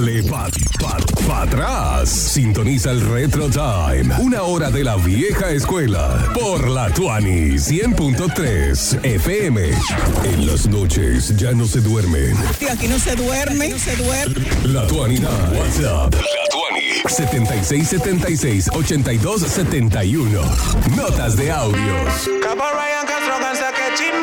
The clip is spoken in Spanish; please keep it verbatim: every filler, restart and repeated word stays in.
Le pa, pa, pa atrás. Sintoniza el Retro Time. Una hora de la vieja escuela. Por la Tuani cien punto tres F M. En las noches ya no se duermen. Sí, aquí no se duerme, no se duerme. La Tuanidad. WhatsApp. La Tuani. setenta y seis setenta y seis ochenta y dos setenta y uno. Notas de audios. Cabo Ryan Castro, Gansa, que